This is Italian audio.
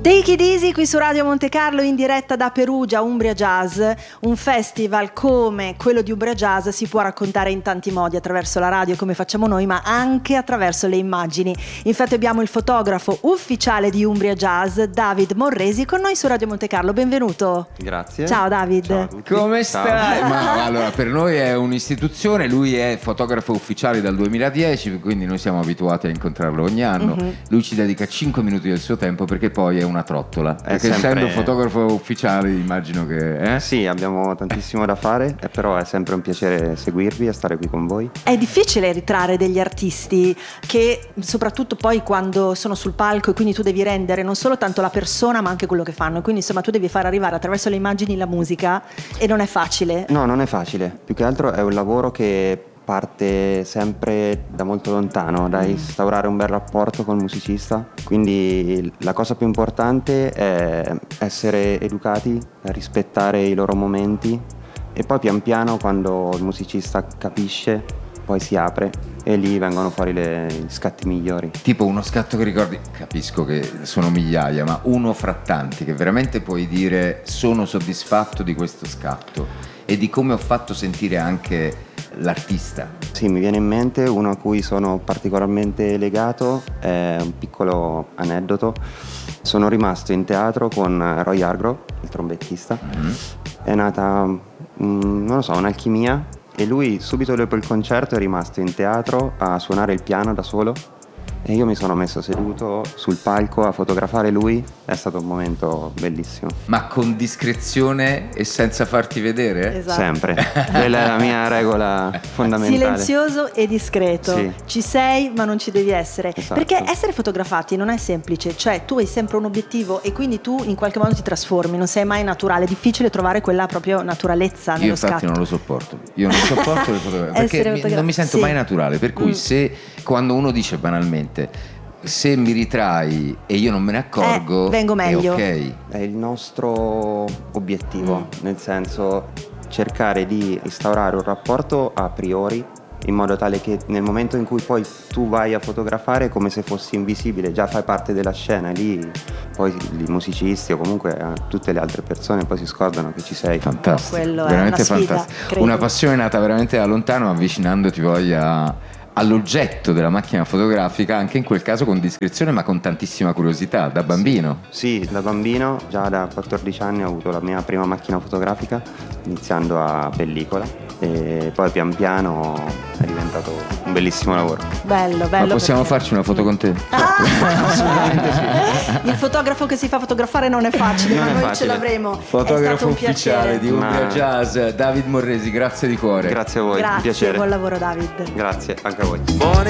Take It Easy qui su Radio Monte Carlo, in diretta da Perugia, Umbria Jazz. Un festival come quello di Umbria Jazz si può raccontare in tanti modi, attraverso la radio come facciamo noi, ma anche attraverso le immagini. Infatti abbiamo il fotografo ufficiale di Umbria Jazz, David Morresi, con noi su Radio Monte Carlo. Benvenuto. Grazie. Ciao David. Ciao a tutti. Come stai? Ciao. Ma allora, per noi è un'istituzione, lui è fotografo ufficiale dal 2010, quindi noi siamo abituati a incontrarlo ogni anno. Lui ci dedica 5 minuti del suo tempo perché poi è una trottola. Perché sempre... essendo fotografo ufficiale immagino che... Sì, abbiamo tantissimo da fare, però è sempre un piacere seguirvi e stare qui con voi. È difficile ritrarre degli artisti che, soprattutto poi quando sono sul palco, e quindi tu devi rendere non solo tanto la persona ma anche quello che fanno, quindi insomma tu devi far arrivare attraverso le immagini la musica, e non è facile. No, non è facile, più che altro è un lavoro che parte sempre da molto lontano, da instaurare un bel rapporto col musicista, quindi la cosa più importante è essere educati, rispettare i loro momenti, e poi pian piano, quando il musicista capisce, poi si apre e lì vengono fuori gli scatti migliori. Tipo uno scatto che ricordi, capisco che sono migliaia, ma uno fra tanti che veramente puoi dire sono soddisfatto di questo scatto e di come ho fatto sentire anche l'artista. Sì, mi viene in mente uno a cui sono particolarmente legato, è un piccolo aneddoto. Sono rimasto in teatro con Roy Hargrove, il trombettista. È nata, non lo so, un'alchimia, e lui subito dopo il concerto è rimasto in teatro a suonare il piano da solo, e io mi sono messo seduto sul palco a fotografare lui. È stato un momento bellissimo. Ma con discrezione e senza farti vedere? Esatto. Sempre. Quella è la mia regola fondamentale. Silenzioso e discreto. Sì. Ci sei ma non ci devi essere. Esatto. Perché essere fotografati non è semplice. Cioè tu hai sempre un obiettivo e quindi tu in qualche modo ti trasformi. Non sei mai naturale. È difficile trovare quella proprio naturalezza nello Io infatti scatto. non lo sopporto. Io non sopporto le fotografie perché non mi sento sì. mai naturale. Per cui se quando uno dice banalmente se mi ritrai e io non me ne accorgo, vengo meglio. è ok. È il nostro obiettivo, nel senso cercare di instaurare un rapporto a priori, in modo tale che nel momento in cui poi tu vai a fotografare è come se fossi invisibile, già fai parte della scena, lì poi i musicisti o comunque tutte le altre persone poi si scordano che ci sei. Fantastico, Quello è veramente una sfida, fantastico. credo. Una passione nata veramente da lontano, avvicinandoti poi all'oggetto della macchina fotografica, anche in quel caso con discrezione ma con tantissima curiosità, da bambino. Sì, da bambino, già da 14 anni ho avuto la mia prima macchina fotografica, iniziando a pellicola, e poi pian piano è diventato un bellissimo lavoro. Bello, bello. Ma possiamo perché... farci una foto con te? Assolutamente sì. Il fotografo che si fa fotografare non è facile, Non ma è noi facile. ce l'avremo. È Fotografo stato un ufficiale piacere. di Umbria Ma- Jazz, David Morresi, grazie di cuore. Grazie a voi, un Grazie, piacere. buon lavoro David. Grazie, anche a voi.